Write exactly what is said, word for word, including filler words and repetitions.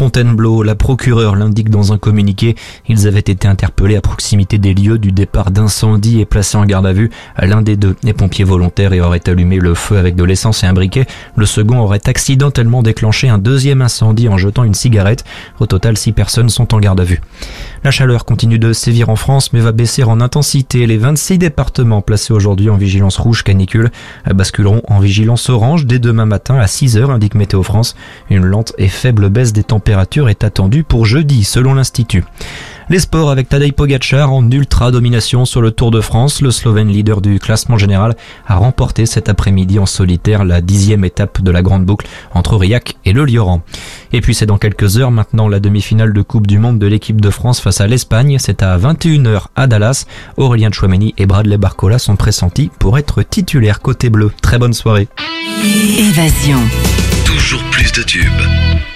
Fontainebleau. La procureure l'indique dans un communiqué. Ils avaient été interpellés à proximité des lieux du départ d'incendie et placés en garde à vue. L'un des deux est pompier volontaire et aurait allumé le feu avec de l'essence et un briquet. Le second aurait accidentellement déclenché un deuxième incendie en jetant une cigarette. Au total, six personnes sont en garde à vue. La chaleur continue de sévir en France mais va baisser en intensité. Les vingt-six départements placés aujourd'hui en vigilance rouge canicule basculeront en vigilance orange dès demain matin à six heures, indique Météo France. Une lente et faible baisse des températures est attendue pour jeudi, selon l'Institut. Les sports avec Tadej Pogačar en ultra-domination sur le Tour de France. Le Slovène leader du classement général a remporté cet après-midi en solitaire la dixième étape de la grande boucle entre Aurillac et le Lioran. Et puis c'est dans quelques heures maintenant la demi-finale de Coupe du Monde de l'équipe de France face à l'Espagne. C'est à vingt et une heures à Dallas. Aurélien Tchouameni et Bradley Barcola sont pressentis pour être titulaires côté bleu. Très bonne soirée. Évasion. Toujours plus de tubes.